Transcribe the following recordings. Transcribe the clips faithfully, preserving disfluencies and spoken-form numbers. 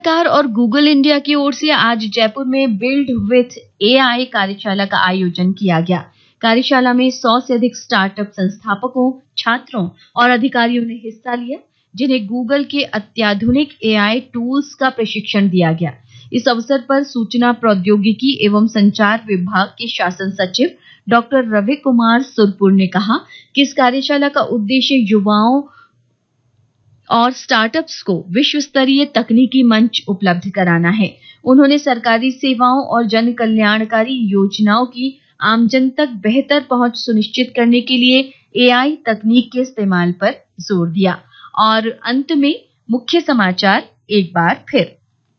सरकार और Google India की ओर से आज जयपुर में बिल्ड विथ एआई कार्यशाला का आयोजन किया गया। कार्यशाला में सौ से अधिक स्टार्टअप संस्थापकों, छात्रों और अधिकारियों ने हिस्सा लिया, जिन्हें गूगल के अत्याधुनिक एआई टूल्स का प्रशिक्षण दिया गया। इस अवसर पर सूचना प्रौद्योगिकी एवं संचार विभाग के शासन सचिव डॉक्टर रवि कुमार सुरपुर ने कहा कि इस कार्यशाला का उद्देश्य युवाओं और स्टार्टअप्स को विश्व स्तरीय तकनीकी मंच उपलब्ध कराना है। उन्होंने सरकारी सेवाओं और जन कल्याणकारी योजनाओं की आमजन तक बेहतर पहुंच सुनिश्चित करने के लिए एआई तकनीक के इस्तेमाल पर जोर दिया। और अंत में मुख्य समाचार एक बार फिर।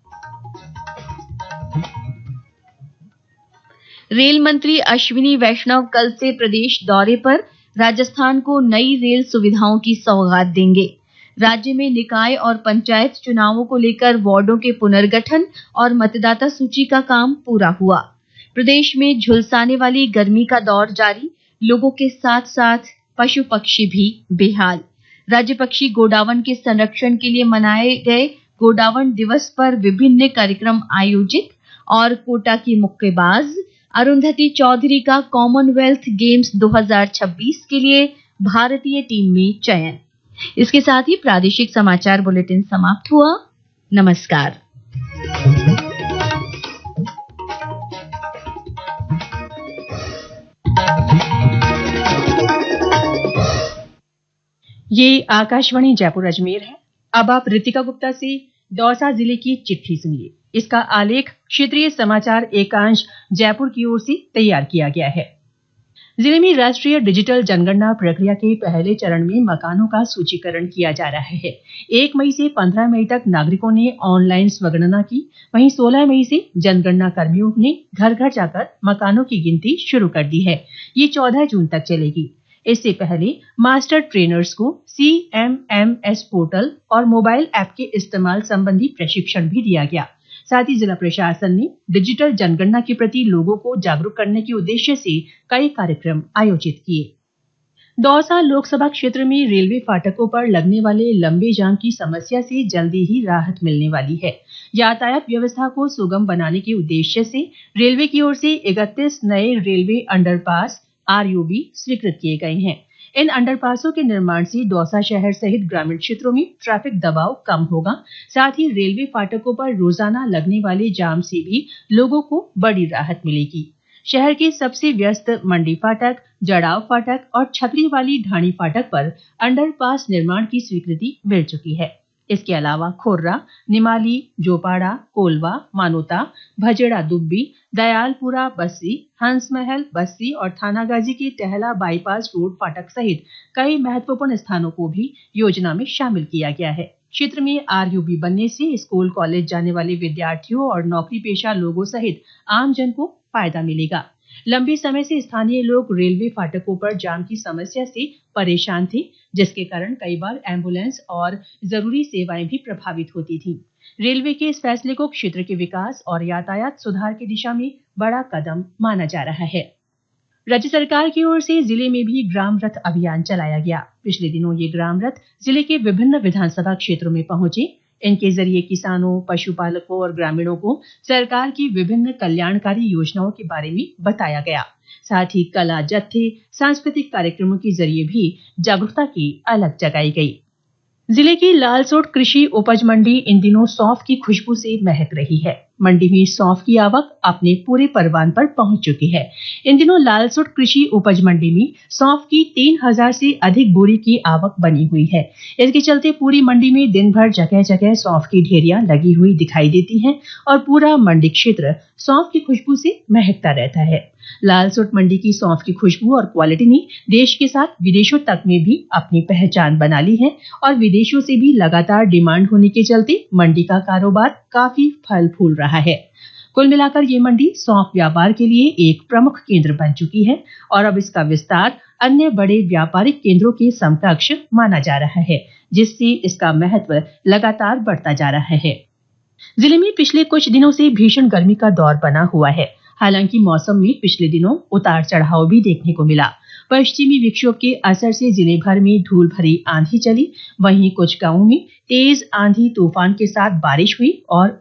रेल मंत्री अश्विनी वैष्णव कल से प्रदेश दौरे पर राजस्थान को नई रेल सुविधाओं की सौगात देंगे। राज्य में निकाय और पंचायत चुनावों को लेकर वार्डों के पुनर्गठन और मतदाता सूची का काम पूरा हुआ। प्रदेश में झुलसाने वाली गर्मी का दौर जारी, लोगों के साथ साथ पशु पक्षी भी बेहाल। राज्य पक्षी गोडावण के संरक्षण के लिए मनाए गए गोडावण दिवस पर विभिन्न कार्यक्रम आयोजित। और कोटा की मुक्केबाज अरुंधति चौधरी का कॉमनवेल्थ गेम्स दो हज़ार छब्बीस के लिए भारतीय टीम में चयन। इसके साथ ही प्रादेशिक समाचार बुलेटिन समाप्त हुआ। नमस्कार। ये आकाशवाणी जयपुर अजमेर है। अब आप रितिका गुप्ता से दौसा जिले की चिट्ठी सुनिए। इसका आलेख क्षेत्रीय समाचार एकांश जयपुर की ओर से तैयार किया गया है। जिले में राष्ट्रीय डिजिटल जनगणना प्रक्रिया के पहले चरण में मकानों का सूचीकरण किया जा रहा है। एक मई से पंद्रह मई तक नागरिकों ने ऑनलाइन स्वगणना की। वहीं सोलह मई से जनगणना कर्मियों ने घर घर जाकर मकानों की गिनती शुरू कर दी है। ये चौदह जून तक चलेगी। इससे पहले मास्टर ट्रेनर्स को C M M S portal और मोबाइल ऐप के इस्तेमाल संबंधी प्रशिक्षण भी दिया गया। साथ ही जिला प्रशासन ने डिजिटल जनगणना के प्रति लोगों को जागरूक करने के उद्देश्य से कई कार्यक्रम आयोजित किए। दौसा लोकसभा क्षेत्र में रेलवे फाटकों पर लगने वाले लंबे जाम की समस्या से जल्दी ही राहत मिलने वाली है। यातायात व्यवस्था को सुगम बनाने के उद्देश्य से रेलवे की ओर से इकतीस नए railway underpass are you B स्वीकृत किए गए हैं। इन अंडरपासों के निर्माण से दौसा शहर सहित ग्रामीण क्षेत्रों में ट्रैफिक दबाव कम होगा। साथ ही रेलवे फाटकों पर रोजाना लगने वाले जाम से भी लोगों को बड़ी राहत मिलेगी। शहर के सबसे व्यस्त मंडी फाटक, जड़ाव फाटक और छतरी वाली ढाणी फाटक पर अंडरपास निर्माण की स्वीकृति मिल चुकी है। इसके अलावा खोर्रा, निमाली, जोपाड़ा, कोलवा, मानोता, भजेड़ा दुब्बी, दयालपुरा बस्सी, हंसमहल बस्सी और थानागाजी के टहला बाईपास रोड फाटक सहित कई महत्वपूर्ण स्थानों को भी योजना में शामिल किया गया है। क्षेत्र में आर यू बी बनने से स्कूल कॉलेज जाने वाले विद्यार्थियों और नौकरी पेशा लोगों सहित आम जन को फायदा मिलेगा। लंबे समय से स्थानीय लोग रेलवे फाटकों पर जाम की समस्या से परेशान थे, जिसके कारण कई बार एम्बुलेंस और जरूरी सेवाएं भी प्रभावित होती थीं। रेलवे के इस फैसले को क्षेत्र के विकास और यातायात सुधार की दिशा में बड़ा कदम माना जा रहा है। राज्य सरकार की ओर से जिले में भी ग्राम रथ अभियान चलाया गया। पिछले दिनों ये ग्राम रथ जिले के विभिन्न विधानसभा क्षेत्रों में पहुंचे। इनके जरिए किसानों, पशुपालकों और ग्रामीणों को सरकार की विभिन्न कल्याणकारी योजनाओं के बारे में बताया गया। साथ ही कला जत्थे, सांस्कृतिक कार्यक्रमों के जरिए भी जागरूकता की अलख जगाई गई। जिले की लालसोट कृषि उपज मंडी इन दिनों सौंफ की खुशबू से महक रही है। मंडी में सौंफ की आवक अपने पूरे परवान पर पहुंच चुकी है। इन दिनों लालसोट कृषि उपज मंडी में सौंफ की तीन हजार से अधिक बोरी की आवक बनी हुई है। इसके चलते पूरी मंडी में दिन भर जगह जगह सौंफ की ढेरियां लगी हुई दिखाई देती हैं और पूरा मंडी क्षेत्र सौंफ की खुशबू से महकता रहता है। लालसोट मंडी की सौंफ की खुशबू और क्वालिटी ने देश के साथ विदेशों तक में भी अपनी पहचान बना ली है और विदेशों से भी लगातार डिमांड होने के चलते मंडी का कारोबार काफी फल फूल रहा है। कुल मिलाकर ये मंडी सौंफ व्यापार के लिए एक प्रमुख केंद्र बन चुकी है और अब इसका विस्तार अन्य बड़े व्यापारिक केंद्रों के समकक्ष माना जा रहा है, जिससे इसका महत्व लगातार बढ़ता जा रहा है। जिले में पिछले कुछ दिनों से भीषण गर्मी का दौर बना हुआ है। हालांकि मौसम में पिछले दिनों उतार चढ़ाव भी देखने को मिला, पश्चिमी विक्षोभ के असर से जिले भर में धूल भरी आंधी चली। वहीं कुछ गांवों में तेज आंधी तूफान के साथ बारिश हुई और